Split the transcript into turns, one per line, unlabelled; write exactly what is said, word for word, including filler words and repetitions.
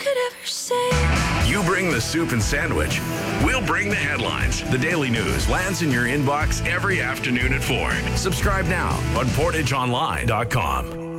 could ever say.
You bring the soup and sandwich. We'll bring the headlines. The Daily News lands in your inbox every afternoon at four. Subscribe now on portage online dot com.